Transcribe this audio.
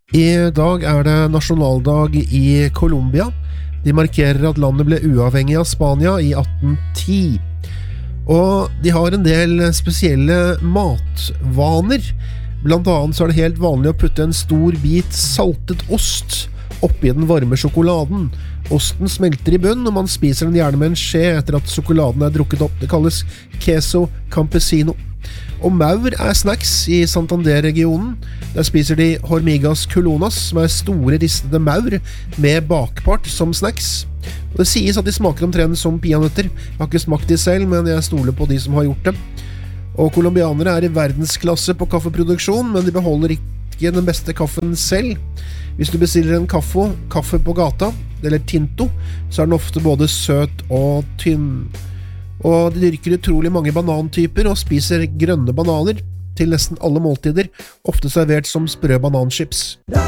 I dag det nasjonaldag i Colombia. De markerer at landet ble uavhengig av Spania i 1810. Og de har en del spesielle matvaner. Blant annet så det helt vanlig å putte en stor bit saltet ost oppi den varme sjokoladen. Osten smelter i bunn, og man spiser den gjerne med en skje etter at sjokoladen drukket opp. Det kalles queso campesino. Og maur snacks i Santander-regionen. Der spiser de hormigas culonas, som store ristede maur med bakpart som snacks. Og det sies at de smaker omtrent som peanøtter. Jeg har ikke smakt de selv, men jeg stoler på de som har gjort det. Og kolumbianere i verdensklasse på kaffeproduksjon, men de beholder ikke den beste kaffen selv. Hvis du bestiller en kaffe på gata, eller tinto, så den ofte både søt og tynn. Og de dyrker utrolig mange banantyper og spiser grønne bananer til nesten alle måltider, ofte servert som sprø bananchips.